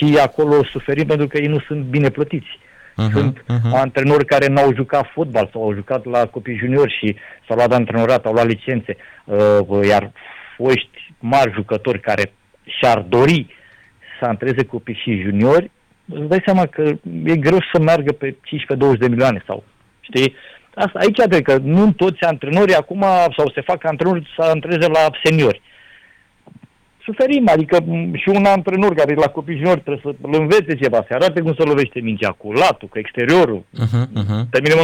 și acolo suferim pentru că ei nu sunt bine plătiți. Sunt antrenori care n-au jucat fotbal sau au jucat la copii juniori și s-au luat antrenorat, au luat licențe, iar foști mari jucători care și-ar dori să antreneze copii și juniori, îți dai seama că e greu să meargă pe 15-20 de milioane sau, știi? Asta, aici cred că nu toți antrenorii acum, sau se fac antrenori să antreneze la seniori. Suferim, adică și un antrenor care e la copii juniori trebuie să-l învețe ceva, să arate cum să lovește mingea, cu latul, cu exteriorul. Pe mine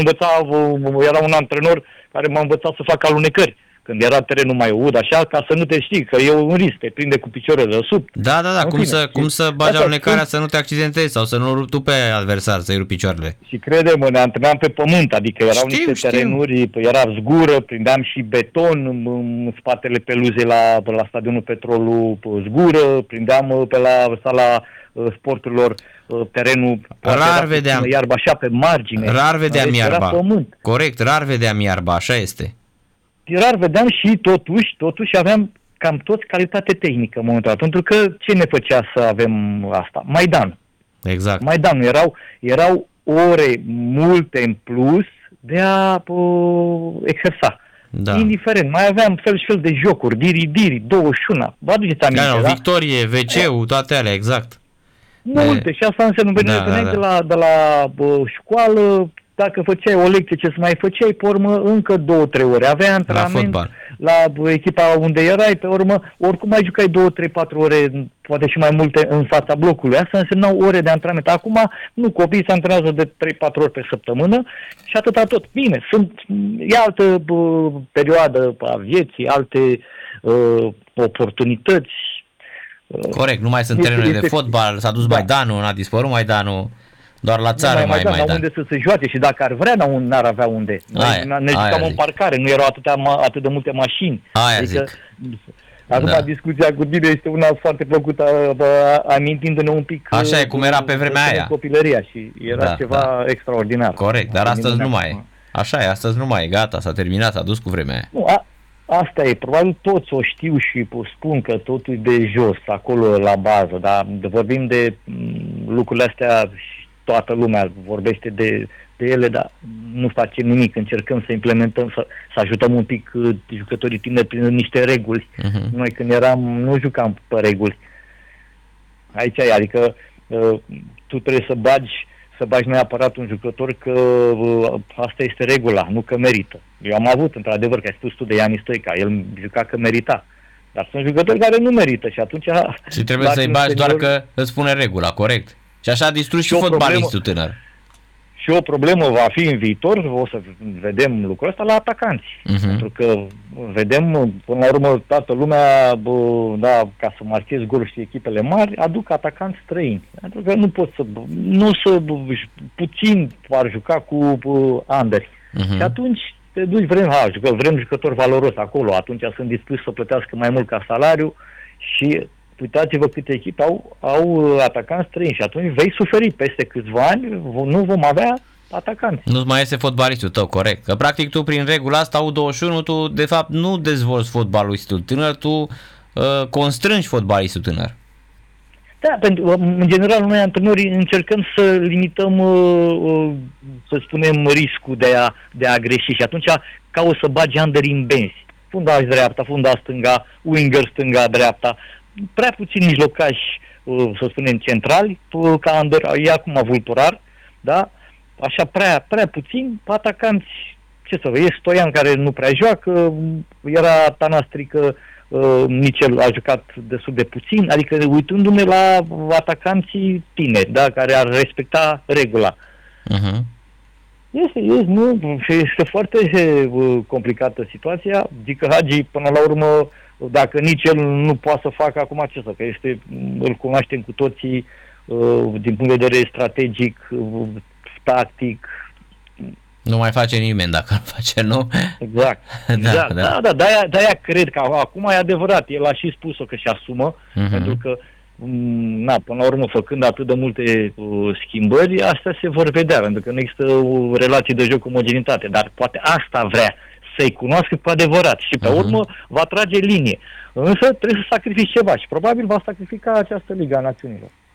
era un antrenor care m-a învățat să fac alunecări. Când era terenul mai ud, așa, ca să nu te știi, că e un risc, te prinde cu picioarele de sub. Da, cum să bagi alunecarea să nu te accidentezi sau să nu rupi tu pe adversar, să-i rupi picioarele. Și crede-mă, ne antrenam pe pământ, adică erau niște terenuri, era zgură, prindeam și beton în spatele peluzei la stadionul Petrolul, zgură, prindeam pe la sala sporturilor terenul, rar vedeam iarba așa pe margine. Rar vedeam iarba. Corect, rar vedeam iarba, așa este. Rar vedeam și totuși aveam cam toți calitate tehnică în momentul ăla, pentru că ce ne făcea să avem asta? Maidan. Exact. Maidan, erau ore multe în plus de a exersa. Da. Indiferent, mai aveam fel și fel de jocuri, diri, 21, vă aduceți aminte, da? Victorie, WC-ul, toate alea, exact. Multe, și asta înseamnă, veneai de la școală, dacă făceai o lecție, ce să mai făceai, pe urmă încă 2-3 ore. Aveai antrenament la echipa unde erai, pe urmă, oricum mai jucai 2-3-4 ore, poate și mai multe în fața blocului. Asta însemnau ore de antrenament. Acum, nu, copiii se antrenează de 3-4 ori pe săptămână și atâta tot. Bine, e altă perioadă a vieții, alte oportunități. Corect, nu mai sunt terenurile de fotbal, s-a dus Maidanul, a dispărut Maidanul. Doar la țară mai Maidan. Unde să se joace și dacă ar vrea, n-ar avea unde. Ne jucam în parcare, nu erau atât de multe mașini. Acum discuția cu tine este una foarte plăcută, amintindu-ne un pic. Așa e cum era pe vremea aia. Copilăria și era ceva extraordinar. Corect, dar astăzi nu mai e. Așa e, astăzi nu mai e, gata, s-a terminat, s-a dus cu vremea aia. Nu, asta e, probabil toți o știu și spun că totul e de jos, acolo la bază, dar vorbim de lucrurile astea și toată lumea vorbește de ele, dar nu facem nimic, încercăm să implementăm, să ajutăm un pic jucătorii tineri prin niște reguli. Noi când nu jucam pe reguli. Aici e, adică tu trebuie să bagi neapărat un jucător că asta este regula, nu că merită. Eu am avut, într-adevăr, că ai spus tu de Iani Stoica, el juca că merita. Dar sunt jucători care nu merită și atunci... Și trebuie să-i bagi doar că îți spune regula, corect. Și așa distrugi și fotbalistul tânăr. Și o problemă va fi în viitor, o să vedem lucrul ăsta la atacanți. Pentru că vedem, până la urmă, toată lumea, ca să marchezi goluri și echipele mari, aduc atacanți străini. Pentru că puțin ar juca cu anderi. Și atunci te duci, vrem jucători valoros acolo, atunci sunt dispuși să plătească mai mult ca salariu și uitați-vă câte echipe au atacanți străini și atunci vei suferi peste câțiva ani, nu vom avea atacanți. Nu mai este fotbalistul tău, corect. Că practic tu prin regula asta U21 tu de fapt nu dezvolți fotbalistul tânăr, tu constrângi fotbalistul tânăr. Da, pentru în general noi antrenorii încercăm să limităm, să spunem, riscul de a greși și atunci cauți să bagi underi în benzi. Fundaș dreapta, fundaș stânga, winger stânga, dreapta. Prea puțini mijlocași, să spunem, centrali, ca under, e acum Vulturar, da? Așa prea puțin, atacanți, ce să vă, e Stoian care nu prea joacă, era Tanastrică, nici el a jucat destul de puțin, adică uitându-ne la atacanții tineri, da? Care ar respecta regula. Este foarte complicată situația. Zic că Hagi, până la urmă, dacă nici el nu poate să facă acum acesta, că îl cunoaștem cu toții din punct de vedere strategic, tactic. Nu mai face nimeni dacă nu face, nu? Exact. De-aia cred că acum e adevărat, el a și spus-o că și asumă, pentru că până la urmă, făcând atât de multe schimbări, astea se vor vedea, pentru că nu există o relație de joc omogenitate, dar poate asta vrea, să-i cunoască cu adevărat și pe urmă va trage linie. Însă trebuie să sacrifici ceva și probabil va sacrifica această Liga Națiunilor.